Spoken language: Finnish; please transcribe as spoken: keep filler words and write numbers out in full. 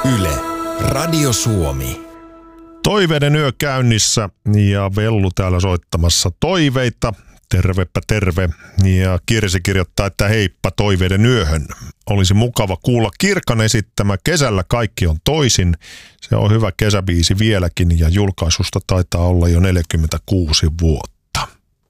Yle, Radio Suomi. Toiveiden yö käynnissä ja Vellu täällä soittamassa toiveita. Tervepä terve. Ja Kirsi kirjoittaa, että heippa toiveiden yöhön. Olisi mukava kuulla Kirkan esittämä Kesällä kaikki on toisin. Se on hyvä kesäbiisi vieläkin ja julkaisusta taitaa olla jo neljäkymmentäkuusi vuotta.